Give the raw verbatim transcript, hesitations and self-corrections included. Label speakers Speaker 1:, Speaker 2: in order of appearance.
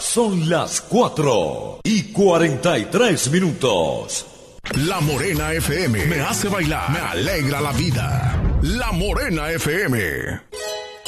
Speaker 1: Son las cuatro y cuarenta y tres minutos.
Speaker 2: La Morena F M me hace bailar, me alegra la vida. La Morena F M.